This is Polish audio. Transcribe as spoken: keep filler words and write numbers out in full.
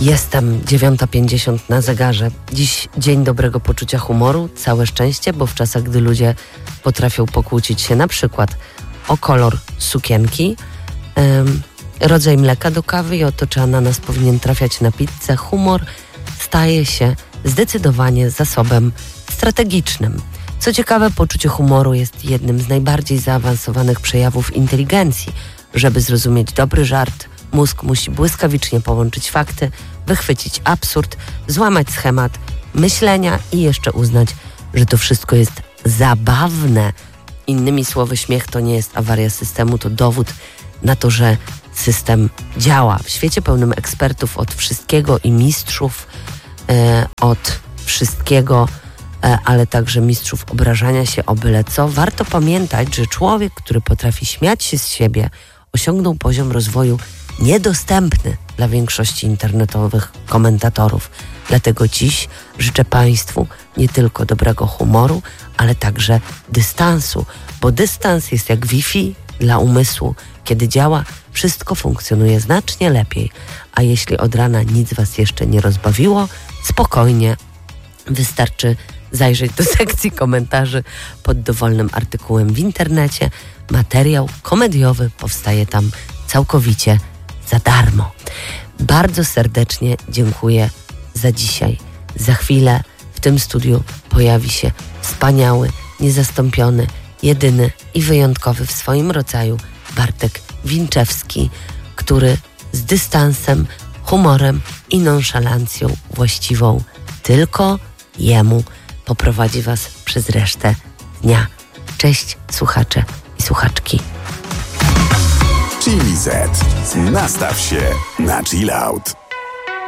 Jestem dziewiąta pięćdziesiąt na zegarze. Dziś dzień dobrego poczucia humoru, całe szczęście, bo w czasach, gdy ludzie potrafią pokłócić się na przykład o kolor sukienki, ym, rodzaj mleka do kawy i o to, czy ananas powinien trafiać na pizzę, humor staje się zdecydowanie zasobem strategicznym. Co ciekawe, poczucie humoru jest jednym z najbardziej zaawansowanych przejawów inteligencji. Żeby zrozumieć dobry żart, mózg musi błyskawicznie połączyć fakty, wychwycić absurd, złamać schemat myślenia i jeszcze uznać, że to wszystko jest zabawne. Innymi słowy, śmiech to nie jest awaria systemu, to dowód na to, że system działa. W świecie pełnym ekspertów od wszystkiego i mistrzów e, od wszystkiego, e, ale także mistrzów obrażania się o byle co, warto pamiętać, że człowiek, który potrafi śmiać się z siebie, osiągnął poziom rozwoju niedostępny dla większości internetowych komentatorów. Dlatego dziś życzę Państwu nie tylko dobrego humoru, ale także dystansu, bo dystans jest jak Wi-Fi dla umysłu. Kiedy działa, wszystko funkcjonuje znacznie lepiej. A jeśli od rana nic Was jeszcze nie rozbawiło, spokojnie, wystarczy zajrzeć do sekcji komentarzy pod dowolnym artykułem w internecie. Materiał komediowy powstaje tam całkowicie za darmo. Bardzo serdecznie dziękuję za dzisiaj. Za chwilę w tym studiu pojawi się wspaniały, niezastąpiony, jedyny i wyjątkowy w swoim rodzaju Bartek Winczewski, który z dystansem, humorem i nonszalancją właściwą tylko jemu poprowadzi Was przez resztę dnia. Cześć słuchacze i słuchaczki. Chili Z. Nastaw się na chill out.